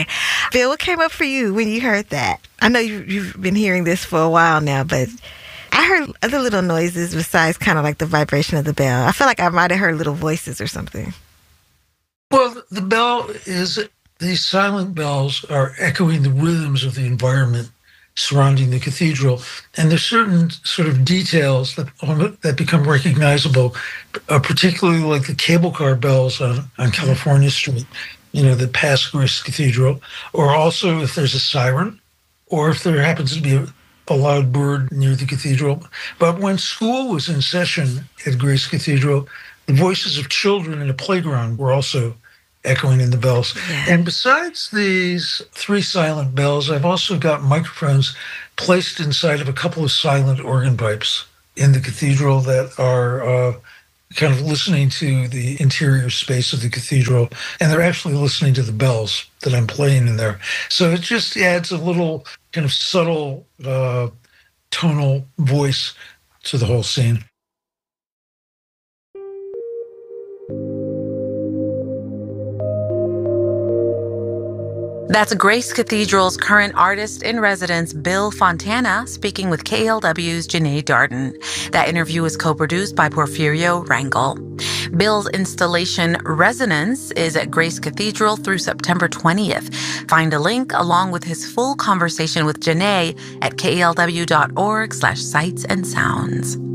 Okay. Bill, what came up for you when you heard that? I know you've been hearing this for a while now, but I heard other little noises besides kind of like the vibration of the bell. I feel like I might have heard little voices or something. Well, the bell is, these silent bells are echoing the rhythms of the environment surrounding the cathedral. And there's certain sort of details that become recognizable, particularly like the cable car bells on California Street, that pass Grace Cathedral, or also if there's a siren, or if there happens to be a loud bird near the cathedral. But when school was in session at Grace Cathedral, the voices of children in the playground were also echoing in the bells. Yeah. And besides these 3 silent bells, I've also got microphones placed inside of a couple of silent organ pipes in the cathedral that are kind of listening to the interior space of the cathedral, and they're actually listening to the bells that I'm playing in there. So it just adds a little kind of subtle tonal voice to the whole scene. That's Grace Cathedral's current artist in residence, Bill Fontana, speaking with KALW's Janae Darden. That interview was co-produced by Porfirio Rangel. Bill's installation Resonance is at Grace Cathedral through September 20th. Find a link along with his full conversation with Janae at kalw.org/sights and sounds.